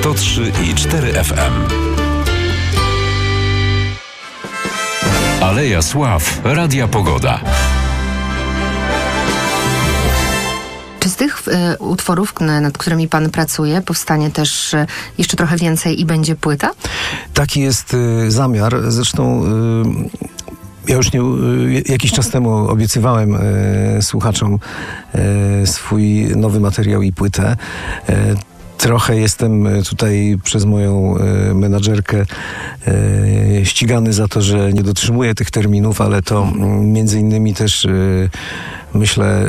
103,4 FM. Aleja Sław, Radia Pogoda. Czy z tych utworów, nad którymi pan pracuje, powstanie też jeszcze trochę więcej i będzie płyta? Taki jest zamiar. Zresztą ja już jakiś czas temu obiecywałem słuchaczom swój nowy materiał i płytę. Trochę jestem tutaj przez moją menadżerkę ścigany za to, że nie dotrzymuję tych terminów, ale to między innymi też myślę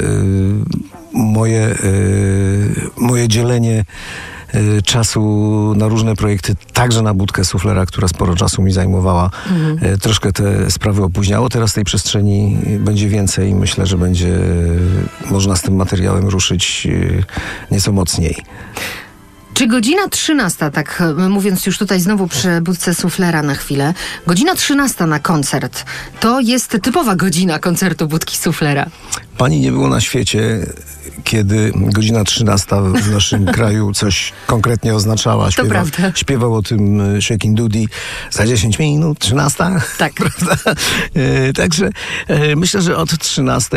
moje dzielenie czasu na różne projekty, także na Budkę Suflera, która sporo czasu mi zajmowała. Troszkę te sprawy opóźniało. Teraz tej przestrzeni będzie więcej i myślę, że będzie można z tym materiałem ruszyć nieco mocniej. Czy godzina 13, tak mówiąc już tutaj znowu przy Budce Suflera na chwilę, godzina 13 na koncert, to jest typowa godzina koncertu Budki Suflera? Pani nie było na świecie, kiedy godzina 13 w naszym kraju coś konkretnie oznaczała. Śpiewał o tym Shakin' Doody za 10 minut, 13. Tak. Także myślę, że od 13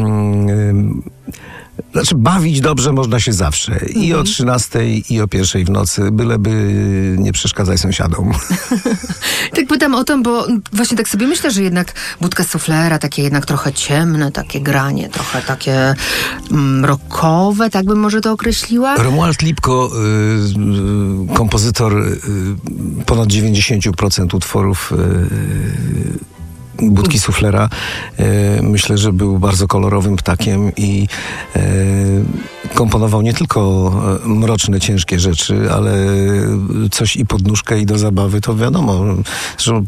bawić dobrze można się zawsze. I o 13 i o 1 w nocy, byleby nie przeszkadzać sąsiadom. Tak pytam o to, bo właśnie tak sobie myślę, że jednak Budka Suflera, takie jednak trochę ciemne, takie granie, trochę takie rockowe, tak bym może to określiła? Romuald Lipko, kompozytor ponad 90% utworów Budki Suflera, myślę, że był bardzo kolorowym ptakiem i komponował nie tylko mroczne, ciężkie rzeczy, ale coś i pod nóżkę, i do zabawy. To wiadomo, że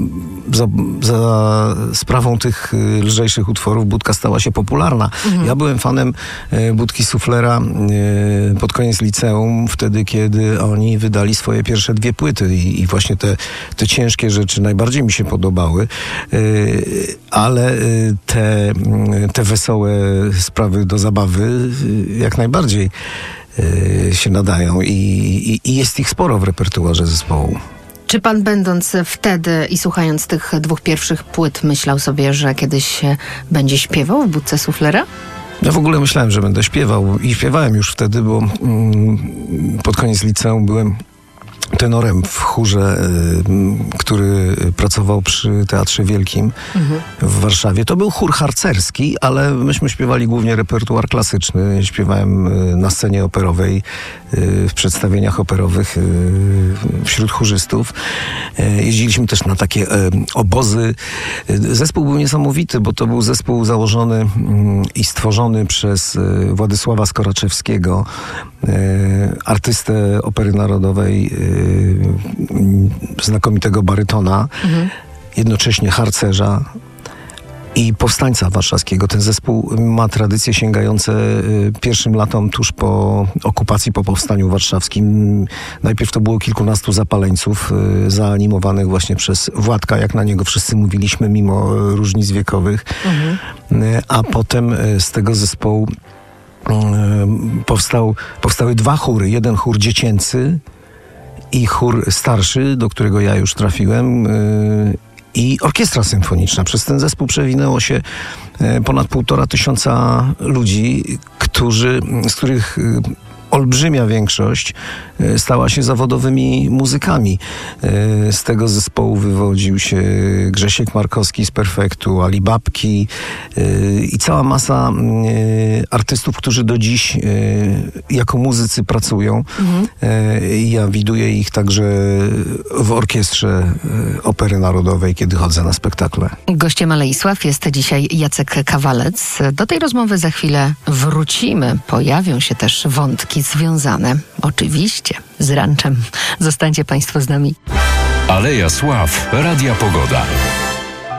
za sprawą tych lżejszych utworów Budka stała się popularna. Ja byłem fanem Budki Suflera pod koniec liceum, wtedy, kiedy oni wydali swoje pierwsze 2 płyty i właśnie te ciężkie rzeczy najbardziej mi się podobały. Ale te wesołe sprawy do zabawy jak najbardziej się nadają i jest ich sporo w repertuarze zespołu. Czy pan, będąc wtedy i słuchając tych 2 pierwszych płyt, myślał sobie, że kiedyś będzie śpiewał w Budce Suflera? Ja w ogóle myślałem, że będę śpiewał i śpiewałem już wtedy, bo pod koniec liceum byłem tenorem w chórze, który pracował przy Teatrze Wielkim w Warszawie. To był chór harcerski, ale myśmy śpiewali głównie repertuar klasyczny. Śpiewałem na scenie operowej, w przedstawieniach operowych wśród chórzystów. Jeździliśmy też na takie obozy. Zespół był niesamowity, bo to był zespół założony i stworzony przez Władysława Skoraczewskiego, artystę Opery Narodowej, znakomitego barytona, jednocześnie harcerza i powstańca warszawskiego. Ten zespół ma tradycje sięgające pierwszym latom tuż po okupacji, po powstaniu warszawskim. Najpierw to było kilkunastu zapaleńców zaanimowanych właśnie przez Władka, jak na niego wszyscy mówiliśmy, mimo różnic wiekowych. A potem z tego zespołu powstały 2 chóry. Jeden chór dziecięcy i chór starszy, do którego ja już trafiłem, i orkiestra symfoniczna. Przez ten zespół przewinęło się ponad 1500 ludzi, z których olbrzymia większość stała się zawodowymi muzykami. Z tego zespołu wywodził się Grzesiek Markowski z Perfektu, Ali Babki i cała masa artystów, którzy do dziś jako muzycy pracują. Ja widuję ich także w orkiestrze Opery Narodowej, kiedy chodzę na spektakle. Gościem Alei Sław jest dzisiaj Jacek Kawalec. Do tej rozmowy za chwilę wrócimy. Pojawią się też wątki związane, oczywiście, z ranczem. Zostańcie Państwo z nami. Aleja Sław, Radia Pogoda.